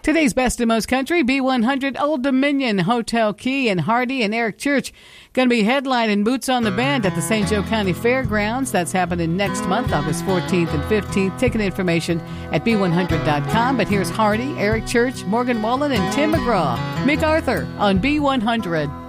Today's Best and Most Country, B100, Old Dominion, Hotel Key, and Hardy and Eric Church going to be headlining Boots on the Band at the St. Joe County Fairgrounds. That's happening next month, August 14th and 15th. Ticket information at b100.com. But here's Hardy, Eric Church, Morgan Wallen, and Tim McGraw. MacArthur on B100.